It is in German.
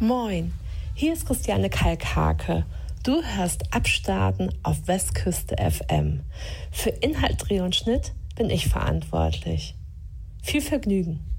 Moin, hier ist Christiane Kalkhake. Du hörst Abstarten auf Westküste FM. Für Inhalt, Dreh und Schnitt bin ich verantwortlich. Viel Vergnügen!